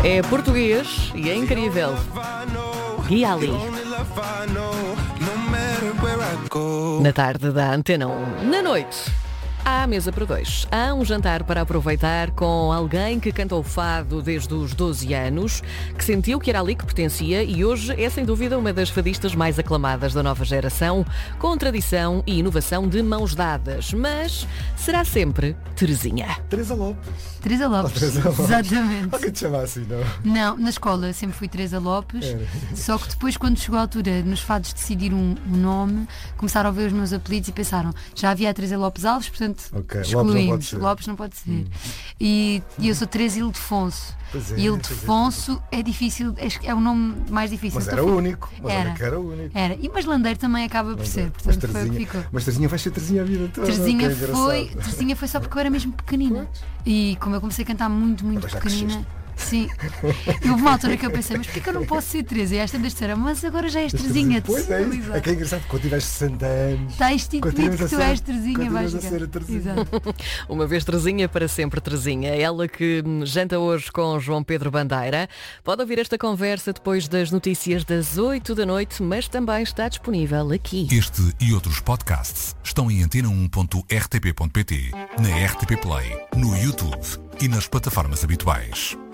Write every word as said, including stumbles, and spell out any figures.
É português e é incrível. Gui Ali. Na tarde da Antena um. Na noite, há a mesa para dois. Há um jantar para aproveitar com alguém que canta o fado desde os doze anos, que sentiu que era ali que pertencia e hoje é sem dúvida uma das fadistas mais aclamadas da nova geração, com tradição e inovação de mãos dadas. Mas será sempre Terezinha. Teresa Lopes. Teresa Lopes, Oh, Teresa Lopes. exatamente. Alguém te chama assim, não? Não, na escola sempre fui Teresa Lopes, Era. só que depois, quando chegou a altura nos fados decidir um, um nome, começaram a ver os meus apelidos e pensaram, já havia a Teresa Lopes Alves, portanto Ok, Lopes excluímos. não pode ser. Lopes não pode ser. E, e eu sou Teresa Ildefonso. Pois é, E pois é, Ildefonso é difícil, é, é o nome mais difícil. Mas Então era foi- único. Mas Era. olha que era único. Era. E mas Landeiro também acaba por ser, Mas portanto foi o que Terezinha, ficou. mas Terezinha vai ser Terezinha a vida toda. Terezinha que foi, engraçado. Terezinha foi só porque eu era mesmo pequenina. E como eu comecei a cantar muito, muito Agora já pequenina. Sim. E houve uma altura que eu pensei, mas porquê que eu não posso ser Teresa? E esta vez disseram, mas agora já és Terezinha. Pois é, isso. É que é engraçado, quando tiveres sessenta anos. Está instituído continuas que a tu ser- és Terezinha, continuas vais a chegar. ser a Terezinha. Exato. Uma vez Terezinha, para sempre Terezinha. Ela que hum, janta hoje com João Pedro Bandeira. Pode ouvir esta conversa depois das notícias das oito da noite, mas também está disponível aqui. Este e outros podcasts estão em antena um ponto r t p ponto p t, na R T P Play, no YouTube e nas plataformas habituais.